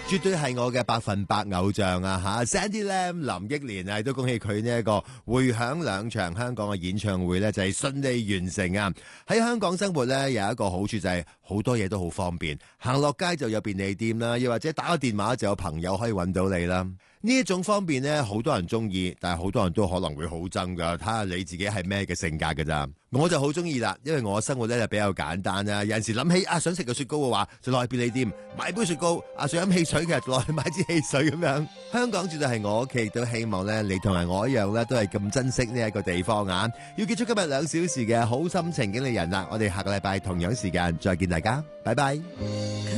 絕對係我嘅100%偶像啊吓 Sandy Lam 林憶蓮啊，都恭喜佢呢一個回響2場香港嘅演唱會咧，就係順利完成啊！喺香港生活咧，有一個好處就係好多嘢都好方便，行落街就有便利店啦，又或者打個電話就有朋友可以揾到你啦。呢一種方便咧，好多人中意，但係好多人都可能會好憎噶。睇下你自己係咩嘅性格噶咋？我就好中意啦，因為我生活咧就比較簡單啦。有陣時諗起想食個雪糕嘅話，就落去便利店買杯雪糕；想飲汽水嘅就落去買支汽水咁樣。香港絕對係我屋企，都希望咧你同埋我一樣咧，都係咁珍惜呢一個地方啊！要結束今日2小時嘅好心情經理人啦，我哋下個禮拜同樣時間再見大家，拜拜。